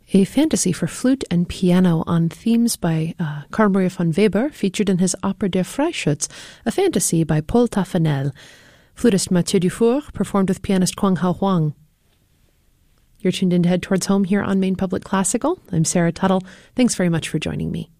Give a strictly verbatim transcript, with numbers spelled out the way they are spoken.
A fantasy for flute and piano on themes by uh, Carl Maria von Weber, featured in his opera Der Freischütz, a fantasy by Paul Taffanel. Flutist Mathieu Dufour performed with pianist Kwang Hao Huang. You're tuned in to Head Towards Home here on Maine Public Classical. I'm Sarah Tuttle. Thanks very much for joining me.